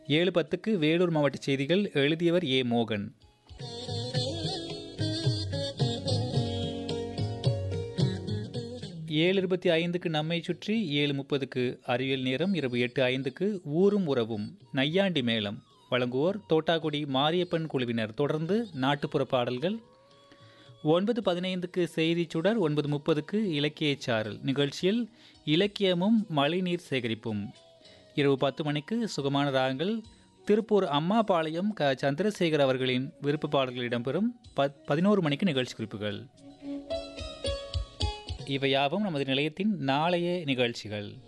7:10க்கு வேலூர் மாவட்ட செய்திகள். எழுதியவர் ஏ. மோகன். 7:25க்கு நம்மை சுற்றி. 7:30க்கு அறிவியல் நேரம். இரவு 8:05க்கு ஊரும் உறவும் நையாண்டி மேளம் வழங்குவோர் தோட்டாக்குடி மாரியப்பன் குழுவினர். தொடர்ந்து நாட்டுப்புற பாடல்கள். 9:15க்கு செய்தி சுடர். 9:30க்கு இலக்கிய சாரல் நிகழ்ச்சியில் இலக்கியமும் மழைநீர் சேகரிப்பும். இரவு 10 மணிக்கு சுகமான ராகங்கள். திருப்பூர் அம்மாபாளையம் க. சந்திரசேகர் அவர்களின் விருப்ப பாடல்கள் இடம்பெறும். 11 மணிக்கு நிகழ்ச்சி குறிப்புகள். இவையாவும் நமது நிலையத்தின் நாளைய நிகழ்ச்சிகள்.